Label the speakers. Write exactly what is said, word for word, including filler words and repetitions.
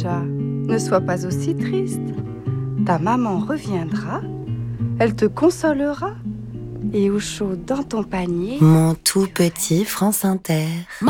Speaker 1: chat, ne sois pas aussi triste. Ta maman reviendra, elle te consolera, et au chaud dans ton panier...
Speaker 2: Mon tout petit France Inter.